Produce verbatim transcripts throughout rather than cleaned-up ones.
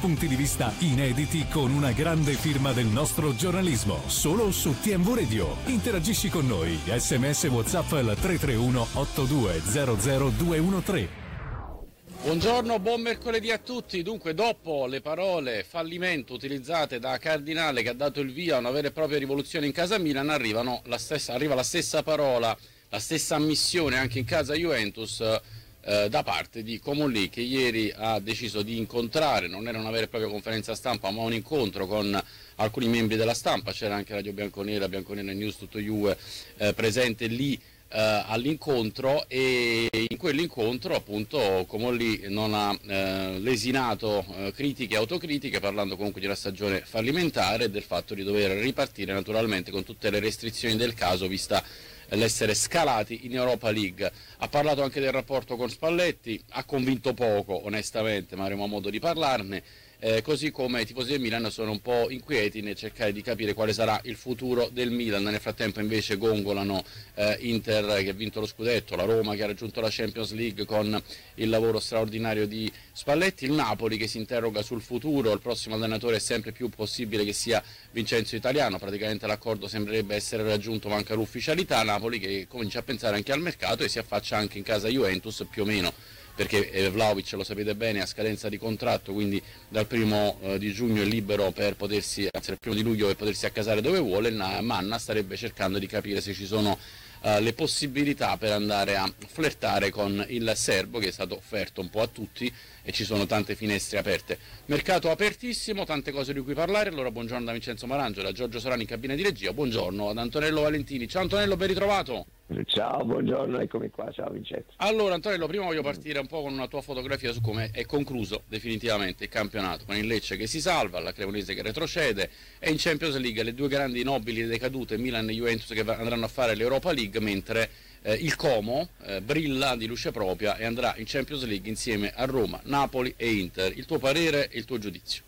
punti di vista inediti con una grande firma del nostro giornalismo, solo su T M V Radio. Interagisci con noi, sms WhatsApp al tre tre uno otto due zero zero due uno tre. Buongiorno, buon mercoledì a tutti. Dunque, dopo le parole fallimento utilizzate da Cardinale, che ha dato il via a una vera e propria rivoluzione in casa Milan, arrivano la stessa, arriva la stessa parola, la stessa ammissione anche in casa Juventus eh, da parte di Comolli, che ieri ha deciso di incontrare, non era una vera e propria conferenza stampa ma un incontro con alcuni membri della stampa. C'era anche Radio Bianconera, Bianconera News, tutto Juve eh, presente lì Uh, all'incontro, e in quell'incontro appunto Comolli non ha uh, lesinato uh, critiche e autocritiche, parlando comunque di una stagione fallimentare e del fatto di dover ripartire naturalmente con tutte le restrizioni del caso, vista l'essere scalati in Europa League. Ha parlato anche del rapporto con Spalletti, ha convinto poco onestamente, ma avremo modo di parlarne. Eh, così come i tifosi del Milan sono un po' inquieti nel cercare di capire quale sarà il futuro del Milan. Nel frattempo invece gongolano eh, Inter, che ha vinto lo scudetto, la Roma che ha raggiunto la Champions League con il lavoro straordinario di Spalletti, il Napoli che si interroga sul futuro, il prossimo allenatore è sempre più possibile che sia Vincenzo Italiano, praticamente l'accordo sembrerebbe essere raggiunto, manca l'ufficialità. Napoli che comincia a pensare anche al mercato e si affaccia anche in casa Juventus più o meno, perché eh, Vlahovic, lo sapete bene, ha scadenza di contratto, quindi dal primo eh, di giugno è libero per potersi, anzi dal primo di luglio per potersi accasare dove vuole. Manna starebbe cercando di capire se ci sono eh, le possibilità per andare a flirtare con il serbo, che è stato offerto un po' a tutti e ci sono tante finestre aperte. Mercato apertissimo, tante cose di cui parlare. Allora buongiorno da Vincenzo Marangio, da Giorgio Sorani in cabina di regia, buongiorno ad Antonello Valentini. Ciao Antonello, ben ritrovato. Ciao, buongiorno, eccomi qua, ciao Vincenzo. Allora Antonello, prima voglio partire un po' con una tua fotografia su come è concluso definitivamente il campionato, con il Lecce che si salva, la Cremonese che retrocede, e in Champions League le due grandi nobili decadute, Milan e Juventus, che andranno a fare l'Europa League, mentre eh, il Como eh, brilla di luce propria e andrà in Champions League insieme a Roma, Napoli e Inter. Il tuo parere e il tuo giudizio?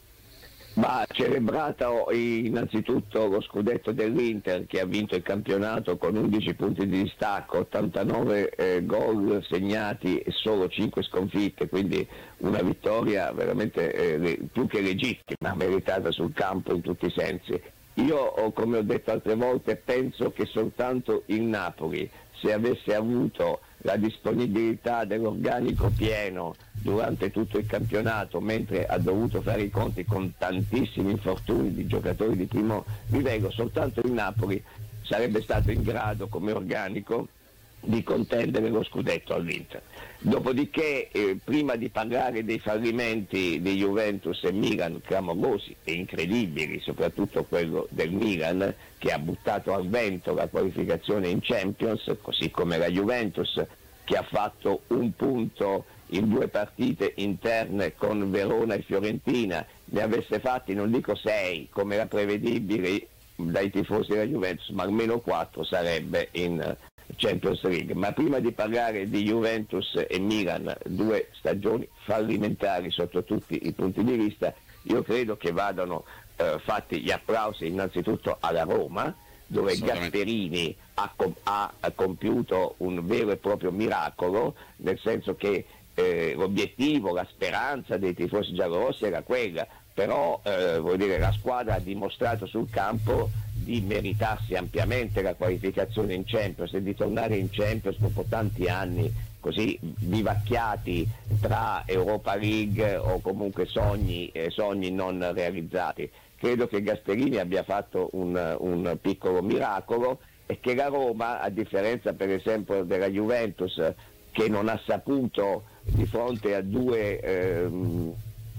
Ma celebrato innanzitutto lo scudetto dell'Inter, che ha vinto il campionato con undici punti di distacco, ottantanove eh, gol segnati e solo cinque sconfitte, quindi una vittoria veramente eh, più che legittima, meritata sul campo in tutti i sensi. Io, come ho detto altre volte, penso che soltanto il Napoli, se avesse avuto la disponibilità dell'organico pieno durante tutto il campionato, mentre ha dovuto fare i conti con tantissimi infortuni di giocatori di primo livello, soltanto il Napoli sarebbe stato in grado come organico di contendere lo scudetto all'Inter. Dopodiché, eh, prima di parlare dei fallimenti di Juventus e Milan, clamorosi e incredibili, soprattutto quello del Milan, che ha buttato al vento la qualificazione in Champions, così come la Juventus, che ha fatto un punto in due partite interne con Verona e Fiorentina, ne avesse fatti non dico sei come era prevedibile dai tifosi della Juventus, ma almeno quattro sarebbe in Champions League. Ma prima di parlare di Juventus e Milan, due stagioni fallimentari sotto tutti i punti di vista, io credo che vadano eh, fatti gli applausi innanzitutto alla Roma, dove Gasperini ha, ha, ha compiuto un vero e proprio miracolo, nel senso che eh, l'obiettivo, la speranza dei tifosi giallorossi era quella, però eh, vuol dire, la squadra ha dimostrato sul campo di meritarsi ampiamente la qualificazione in Champions e di tornare in Champions dopo tanti anni così vivacchiati tra Europa League o comunque sogni, eh, sogni non realizzati. Credo che Gasperini abbia fatto un, un piccolo miracolo e che la Roma, a differenza per esempio della Juventus, che non ha saputo di fronte a due ehm,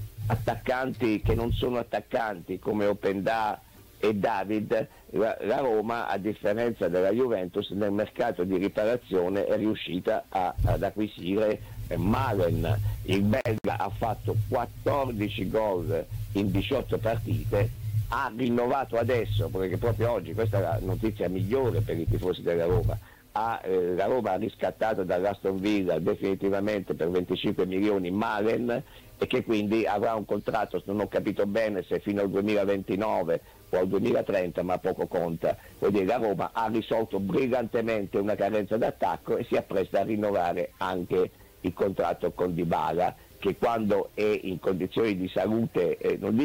attaccanti che non sono attaccanti come Openda e David, la, la Roma, a differenza della Juventus, nel mercato di riparazione è riuscita a, ad acquisire eh, Malen. Il belga ha fatto quattordici gol in diciotto partite, ha rinnovato adesso, perché proprio oggi, questa è la notizia migliore per i tifosi della Roma, ha, eh, la Roma ha riscattato dall'Aston Villa definitivamente per venticinque milioni Malen, e che quindi avrà un contratto, non ho capito bene se fino al duemilaventinove o al duemilatrenta, ma poco conta. Vuol dire, la Roma ha risolto brillantemente una carenza d'attacco e si appresta a rinnovare anche il contratto con Dybala, che quando è in condizioni di salute, eh, non